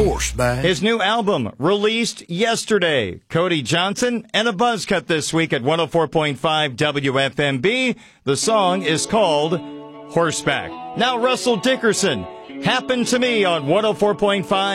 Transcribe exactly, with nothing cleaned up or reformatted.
Horseback. His new album released yesterday. Cody Johnson and a buzz cut this week at one oh four point five W F M B. The song is called Horseback. Now Russell Dickerson, Happened to Me on one oh four point five